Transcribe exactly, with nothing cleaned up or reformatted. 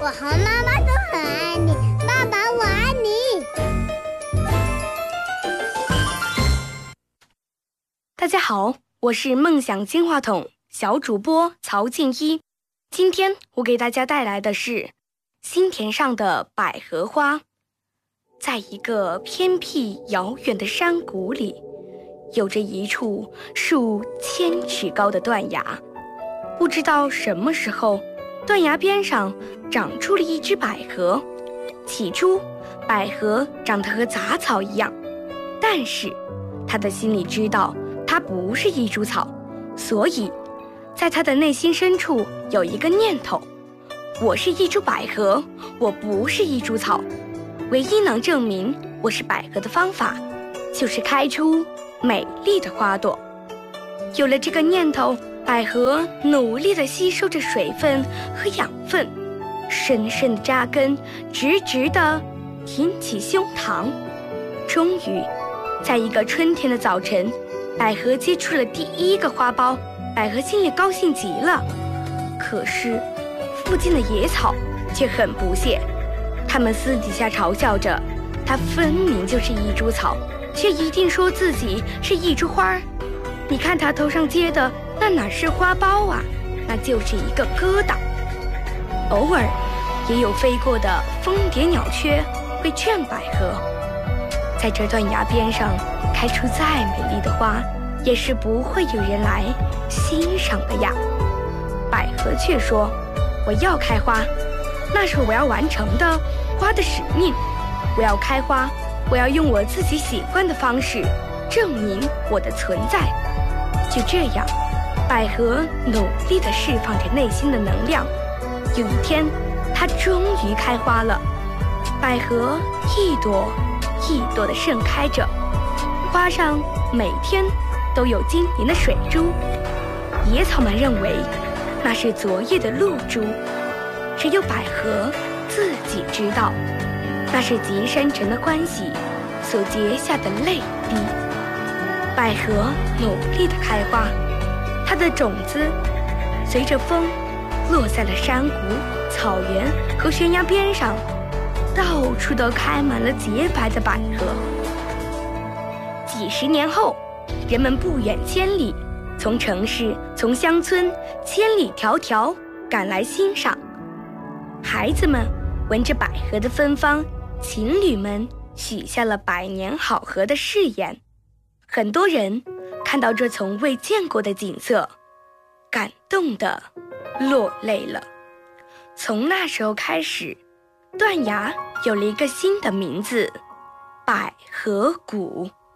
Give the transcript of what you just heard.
我和妈妈都很爱你，爸爸我爱你。 大家好，我是梦想金话筒小主播曹静一。今天我给大家带来的是心田上的百合花。在一个偏僻遥远的山谷里，有着一处数千尺高的断崖。不知道什么时候，断崖边上长出了一只百合。起初，百合长得和杂草一样，但是他的心里知道它不是一株草，所以在他的内心深处有一个念头：我是一株百合，我不是一株草。唯一能证明我是百合的方法，就是开出美丽的花朵。有了这个念头，百合努力地吸收着水分和养分，深深地扎根，直直地挺起胸膛。终于，在一个春天的早晨，百合结出了第一个花苞。百合心里高兴极了，可是附近的野草却很不屑，他们私底下嘲笑着，它分明就是一株草，却一定说自己是一株花儿。你看它头上结的那哪是花苞啊，那就是一个疙瘩。偶尔也有飞过的蜂蝶鸟雀会劝百合，在这断崖边上开出再美丽的花，也是不会有人来欣赏的呀。百合却说，我要开花，那是我要完成的花的使命。我要开花，我要用我自己喜欢的方式证明我的存在。就这样，百合努力地释放着内心的能量。有一天，它终于开花了。百合一朵一朵地盛开着，花上每天都有晶莹的水珠。野草们认为那是昨夜的露珠，只有百合自己知道，那是极深沉的欢喜所结下的泪滴。百合努力地开花，它的种子随着风落在了山谷、草原和悬崖边上，到处都开满了洁白的百合。几十年后，人们不远千里，从城市、从乡村千里迢迢赶来欣赏。孩子们闻着百合的芬芳，情侣们许下了百年好合的誓言。很多人看到这从未见过的景色，感动地落泪了。从那时候开始，断崖有了一个新的名字——百合谷。